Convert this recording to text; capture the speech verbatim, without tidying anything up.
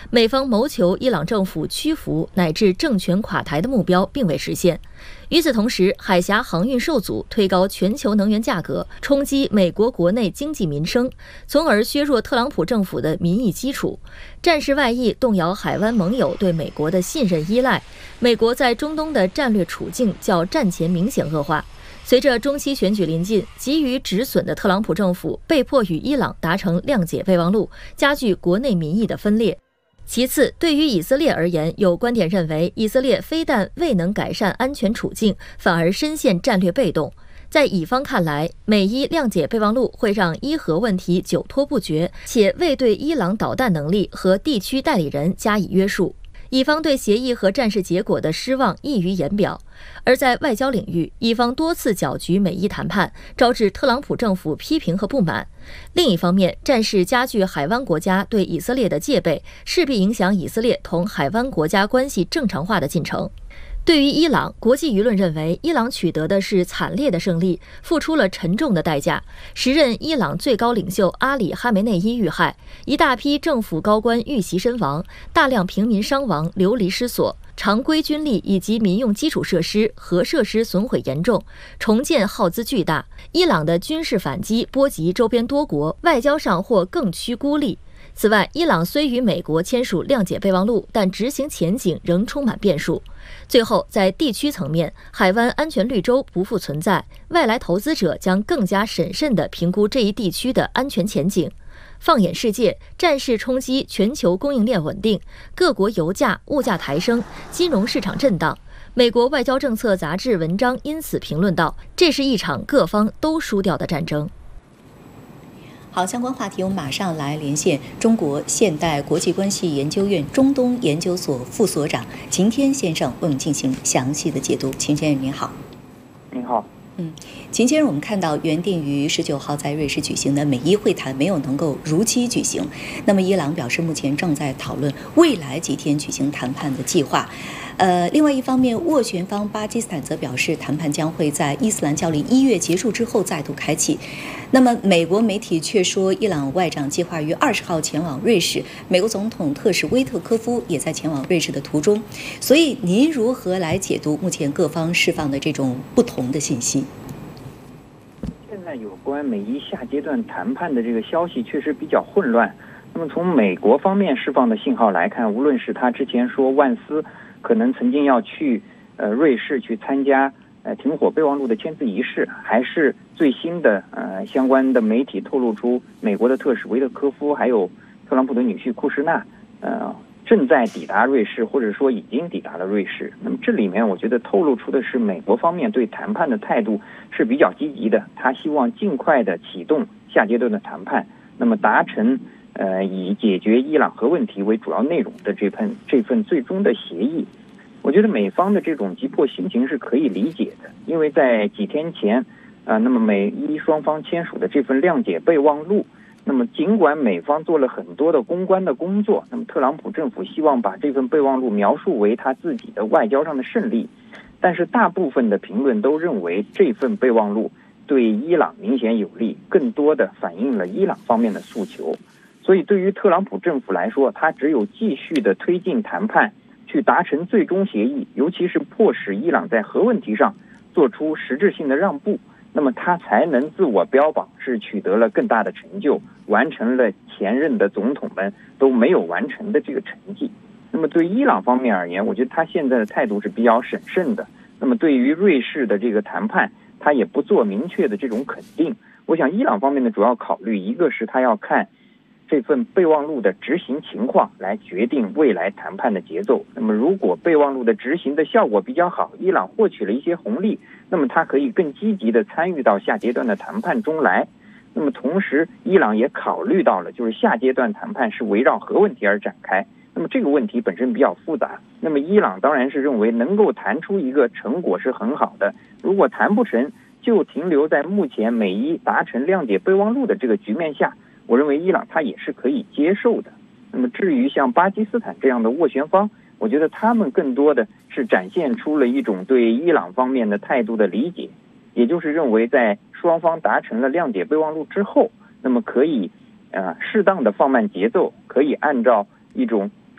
美方谋求伊朗政府屈服乃至政权垮台的目标并未实现。与此同时，海峡航运受阻，推高全球能源价格，冲击美国国内经济民生，从而削弱特朗普政府的民意基础。战事外溢，动摇海湾盟友对美国的信任依赖。美国在中东的战略处境较战前明显恶化。随着中期选举临近，急于止损的特朗普政府被迫与伊朗达成谅解备忘录，加剧国内民意的分裂。其次，对于以色列而言，有观点认为，以色列非但未能改善安全处境，反而深陷战略被动。在以方看来，美伊谅解备忘录会让伊核问题久拖不决，且未对伊朗导弹能力和地区代理人加以约束。以方对协议和战事结果的失望溢于言表，而在外交领域，以方多次搅局美伊谈判，招致特朗普政府批评和不满。另一方面，战事加剧海湾国家对以色列的戒备，势必影响以色列同海湾国家关系正常化的进程。对于伊朗，国际舆论认为，伊朗取得的是惨烈的胜利，付出了沉重的代价。时任伊朗最高领袖阿里·哈梅内伊遇害，一大批政府高官遇袭身亡，大量平民伤亡、流离失所，常规军力以及民用基础设施、核设施损毁严重，重建耗资巨大。伊朗的军事反击波及周边多国，外交上或更趋孤立。此外，伊朗虽与美国签署谅解备忘录，但执行前景仍充满变数。最后，在地区层面，海湾安全绿洲不复存在，外来投资者将更加审慎地评估这一地区的安全前景。放眼世界，战事冲击全球供应链稳定，各国油价、物价抬升，金融市场震荡。美国外交政策杂志文章因此评论道：“这是一场各方都输掉的战争。” 好，相关话题我们马上来连线中国现代国际关系研究院中东研究所副所长秦天先生，为我们进行详细的解读。秦先生您好。 您好。 嗯，秦先生，我们看到原定于十九号在瑞士举行的美伊会谈没有能够如期举行。那么伊朗表示，目前正在讨论未来几天举行谈判的计划。呃，另外一方面，斡旋方巴基斯坦则表示，谈判将会在伊斯兰教历一月结束之后再度开启。那么美国媒体却说，伊朗外长计划于二十号前往瑞士，美国总统特使威特科夫也在前往瑞士的途中。所以，您如何来解读目前各方释放的这种不同的信息？ 现在有关美伊下阶段谈判的这个消息确实比较混乱。那么从美国方面释放的信号来看，无论是他之前说万斯可能曾经要去呃瑞士去参加呃停火备忘录的签字仪式，还是最新的呃相关的媒体透露出美国的特使维特科夫还有特朗普的女婿库什纳呃正在抵达瑞士，或者说已经抵达了瑞士。那么这里面我觉得透露出的是美国方面对谈判的态度是比较积极的，他希望尽快的启动下阶段的谈判，那么达成呃，以解决伊朗核问题为主要内容的这份这份最终的协议。我觉得美方的这种急迫心情是可以理解的，因为在几天前，啊、呃，那么美伊双方签署的这份谅解备忘录，那么尽管美方做了很多的公关的工作，那么特朗普政府希望把这份备忘录描述为他自己的外交上的胜利，但是大部分的评论都认为这份备忘录对伊朗明显有利，更多的反映了伊朗方面的诉求。所以对于特朗普政府来说，他只有继续的推进谈判，去达成最终协议，尤其是迫使伊朗在核问题上做出实质性的让步，那么他才能自我标榜是取得了更大的成就，完成了前任的总统们都没有完成的这个成绩。那么对伊朗方面而言，我觉得他现在的态度是比较审慎的。那么对于瑞士的这个谈判，他也不做明确的这种肯定。我想伊朗方面的主要考虑，一个是他要看这份备忘录的执行情况来决定未来谈判的节奏。那么如果备忘录的执行的效果比较好，伊朗获取了一些红利，那么它可以更积极的参与到下阶段的谈判中来。那么同时伊朗也考虑到了，就是下阶段谈判是围绕核问题而展开，那么这个问题本身比较复杂，那么伊朗当然是认为能够谈出一个成果是很好的，如果谈不成就停留在目前美伊达成谅解备忘录的这个局面下，我认为伊朗它也是可以接受的。那么至于像巴基斯坦这样的斡旋方，我觉得他们更多的是展现出了一种对伊朗方面的态度的理解，也就是认为在双方达成了谅解备忘录之后，那么可以呃适当的放慢节奏，可以按照一种